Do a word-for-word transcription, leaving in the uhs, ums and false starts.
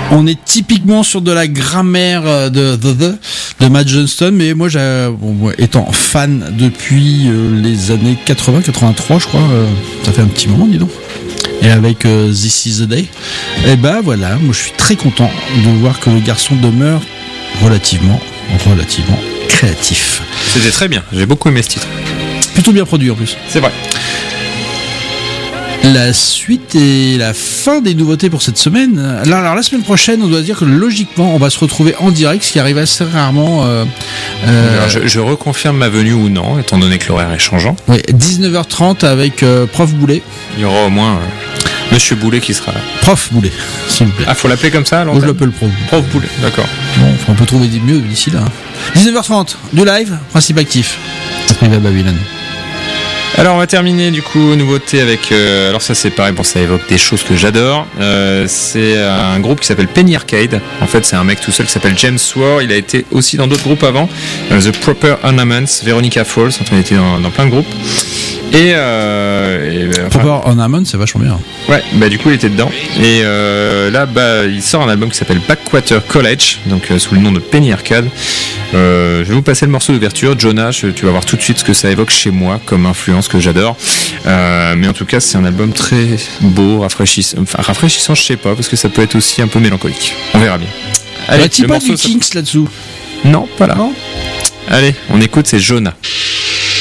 On est typiquement sur de la grammaire de The The de Matt Johnston, mais moi, j'ai, bon, moi étant fan depuis euh, les années quatre-vingts quatre-vingt-trois, je crois, euh, ça fait un petit moment, dis donc. Et avec euh, This Is the Day, et ben voilà, moi je suis très content de voir que le garçon demeure relativement, relativement créatif. C'était très bien, j'ai beaucoup aimé ce titre. Plutôt bien produit en plus. C'est vrai. La suite et la fin des nouveautés pour cette semaine. Alors, alors la semaine prochaine, on doit dire que logiquement, on va se retrouver en direct, ce qui arrive assez rarement. Euh, euh, alors, je, je reconfirme ma venue ou non, étant donné que l'horaire est changeant. Oui, dix-neuf heures trente avec euh, Prof Boulet. Il y aura au moins euh, Monsieur Boulet qui sera là. Prof Boulet, s'il vous plaît. Ah, faut l'appeler comme ça, alors. Moi, je l'appelle Prof. Prof Boulet, d'accord. Bon, on peut trouver mieux d'ici là. dix-neuf heures trente, du live, principe actif. Privé à Babylone. Alors on va terminer du coup nouveauté avec euh, alors ça c'est pareil, bon ça évoque des choses que j'adore. Euh, c'est un groupe qui s'appelle Penny Arcade. En fait c'est un mec tout seul qui s'appelle James Swore. Il a été aussi dans d'autres groupes avant, euh, The Proper Ornaments, Veronica Falls. Enfin, il était dans, dans plein de groupes. Et, euh, et enfin, Proper Ornaments, c'est vachement bien. Ouais, bah du coup il était dedans. Et euh, là bah il sort un album qui s'appelle Backwater College, donc euh, sous le nom de Penny Arcade. Euh, je vais vous passer le morceau d'ouverture. Jonas, tu vas voir tout de suite ce que ça évoque chez moi comme influence que j'adore. Euh, mais en tout cas, c'est un album très beau, rafraîchissant. Enfin, rafraîchissant, je sais pas, parce que ça peut être aussi un peu mélancolique. On verra bien. Allez, tu pas du Kinks là-dessous? Non, pas là. Non. Allez, on écoute, c'est Jonah.